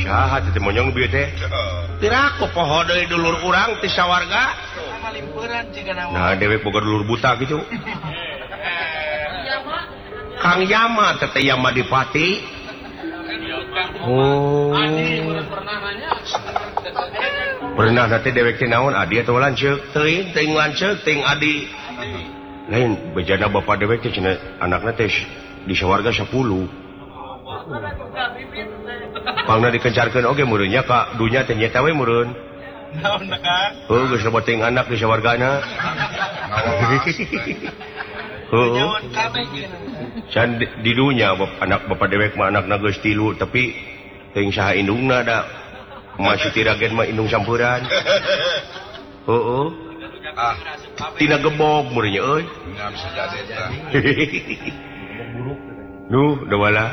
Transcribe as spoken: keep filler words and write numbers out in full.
saha teh monyong bieu teh tiraku poho deui dulur urang ti sawarga nah dewek boga dulur buta gitu Kang Yama teh Yama Dipati oh pernah nanti dewek teh naon adi atau lanceuk teuing teuing lanceuk teuing adi lain bejana bapak dewek teh cenah anakna teh di sawarga sepuluh pangna dikencarkeun oge meureun nya ka dunya teh nyeta we meureun naon Kang heuh geus loba teuing anak di sawargana heuh can di dunya anak bapak dewek mah anakna geus tilu tapi teuing saha indungna da masih tiragen mah indung sampeuran heuh ah tina gebog meureun nya euy nu da wala